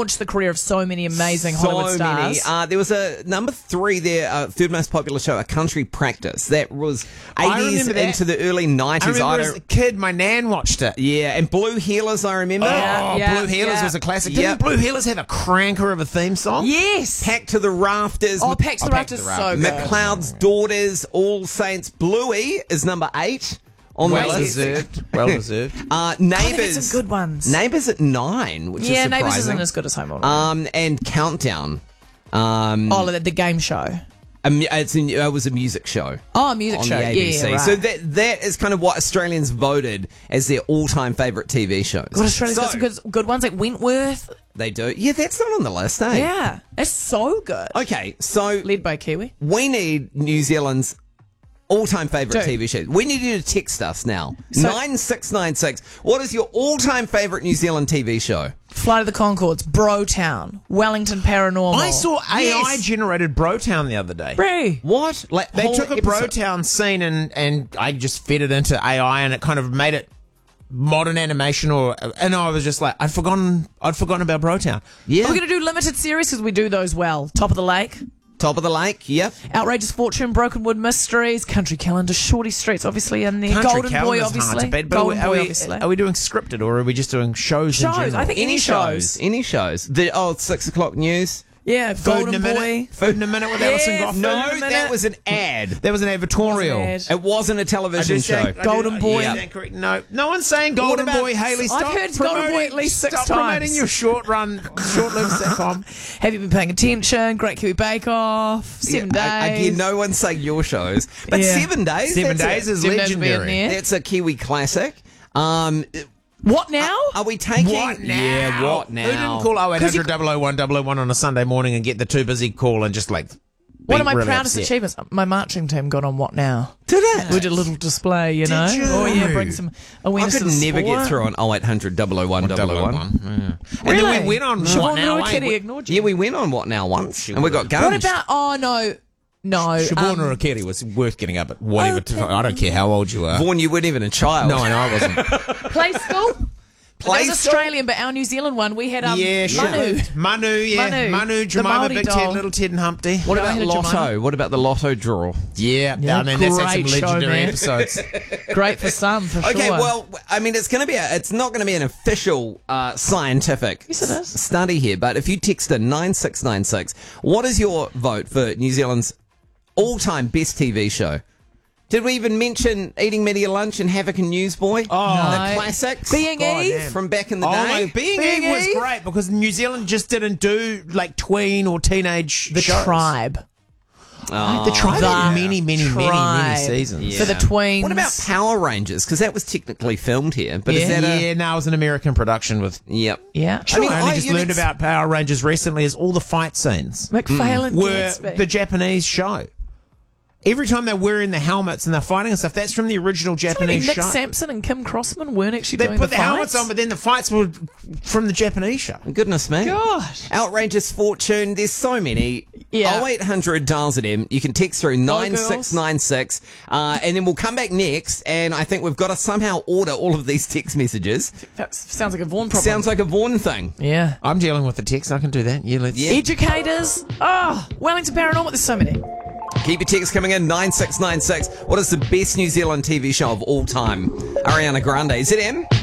launched the career of so many amazing Hollywood stars. There was a number 3 there, third most popular show, A Country Practice. That was 80s into the early 90s. I remember as a kid, my nan watched it. Yeah, and Blue Heelers, I remember. Blue Heelers was a classic. Didn't Blue Heelers have a cranker of a theme song? Yes. Packed to the Rafters. Packed to the Rafters is so good. McLeod's Daughters, All Saints. Bluey is number 8 on the list. Well deserved. Neighbours. Some good ones. Neighbours at 9, which is surprising. Yeah, Neighbours isn't as good as Home Alone. And Countdown. The game show. It was a music show. Oh, a music show. The ABC. Yeah, right. So that is kind of what Australians voted as their all-time favourite TV shows. God, Australia's got some good ones like Wentworth. They do. Yeah, that's not on the list, eh? Yeah, it's so good. Okay, so Led by Kiwi. we need New Zealand's all-time favourite Dude. TV shows. We need you to text us now. 9696. What is your all-time favourite New Zealand TV show? Flight of the Conchords, Brotown, Wellington Paranormal. I saw AI-generated Brotown the other day. Really? What? Like They whole took a episode? Brotown scene and I just fed it into AI and it kind of made it modern animation and I was just like, I'd forgotten about Brotown. Yeah. We're going to do limited series because we do those well. Top of the Lake. Top of the Lake, yep. Outrageous Fortune, Brokenwood Mysteries, Country Calendar, Shorty Streets, obviously in there. Country Golden Boy, Calendar's obviously. hard to beat, but Golden Boy, are obviously. we doing scripted or are we just doing shows in general? I think any shows. Any shows. The 6 o'clock news. Yeah, Food Golden in a Boy. minute. Food in a minute with Alison Goff. No, Food in a that Minute. was an ad. That was an advertorial. Wasn't It wasn't a television show. Golden Boy. No one's saying Golden about- Boy. Haley, stop I've heard Golden Boy at least 6 stop times. promoting your short-lived sitcom. Have you been paying attention? Great Kiwi Bake Off. 7 days. Again, no one's saying your shows. But Yeah. 7 days? 7 that's days is 7 days will be in legendary. there. That's a Kiwi classic. What now? Are we taking... What now? Yeah, what now? Who didn't call 0800 001 001 on a Sunday morning and get the too busy call and just like... One of be my really proudest upset? achievements, my marching team got on What Now? Did it? We did a little display, you know. you? Oh, yeah, bring some I awareness could to the never sport. get through on 0800 001 001. And Really? then we went on What Siobhan Now. Ruakiri ignored you. Yeah, we went on What Now once, and we got guns. What about, no. Siobhan Ruakiri was worth getting up at whatever time. I don't care how old you are. Vaughan, you weren't even a child. No, I wasn't. Play School? Play That was School? Australian, but our New Zealand one, we had Yeah, Manu. Manu, yeah. Manu, the Jemima, Māori Big doll. Ted, Little Ted and Humpty. What about Jemima. Lotto? What about the Lotto draw? Yeah, Yeah, I mean, that's had some great show, legendary man. episodes. Great for some, for Okay, sure. well, I mean, it's not going to be an official scientific Yes, it is. study here, but if you text in 9696, what is your vote for New Zealand's all-time best TV show? Did we even mention Eating Media Lunch and Havoc and Newsboy? Oh, No. The classics? Being God, Eve? damn. From back in the Oh, day? my, Being Eve was great because New Zealand just didn't do like tween or teenage The shows. Tribe. Oh, The Tribe The had many Tribe. seasons. Yeah. For the tweens. What about Power Rangers? Because that was technically filmed here. But is Yeah. that Yeah, now it was an American production with... Yep. Yeah. I mean, I only I- just you learned ex- about Power Rangers recently is all the fight scenes McPhail were Gatsby. the Japanese show. Every time they're wearing the helmets and they're fighting and stuff, that's from the original Japanese Nick show. Sampson and Kim Crossman weren't actually They doing put the the helmets fights? on, but then the fights were from the Japanese show. Goodness me. Gosh. Outrageous Fortune. There's so many. Yeah. 0800 dials at M. You can text through 9696. And then we'll come back next. And I think we've got to somehow order all of these text messages. That sounds like a Vaughan problem. Sounds like a Vaughan thing. Yeah. I'm dealing with the text. I can do that. Yeah, let's. Yeah. Educators. Oh, Wellington Paranormal. There's so many. Keep your texts coming in. 9696. What is the best New Zealand TV show of all time? Ariana Grande. Is it M?